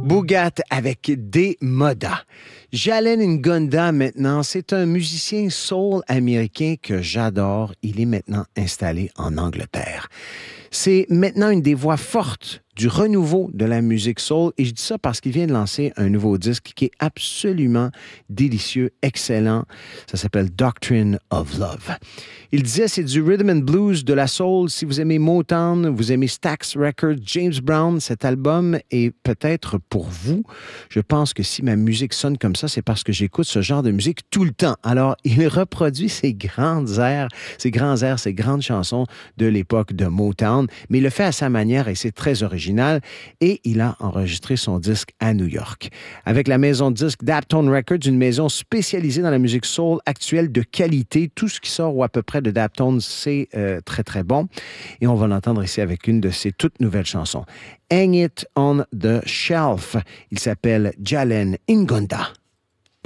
Boogat avec des Moda. Jalen Ngonda, maintenant, c'est un musicien soul américain que j'adore. Il est maintenant installé en Angleterre. C'est maintenant une des voix fortes du renouveau de la musique soul. Et je dis ça parce qu'il vient de lancer un nouveau disque qui est absolument délicieux, excellent. Ça s'appelle Doctrine of Love. Il disait c'est du rhythm and blues, de la soul. Si vous aimez Motown, vous aimez Stax Records, James Brown, cet album est peut-être pour vous. Je pense que si ma musique sonne comme ça, c'est parce que j'écoute ce genre de musique tout le temps. Alors, il reproduit ces grands airs, ces grandes chansons de l'époque de Motown, mais il le fait à sa manière et c'est très original. Et il a enregistré son disque à New York. Avec la maison de disques Daptone Records, une maison spécialisée dans la musique soul actuelle de qualité. Tout ce qui sort ou à peu près de Daptone, c'est très, très bon. Et on va l'entendre ici avec une de ses toutes nouvelles chansons. Hang It on the Shelf. Il s'appelle Jalen Ngonda.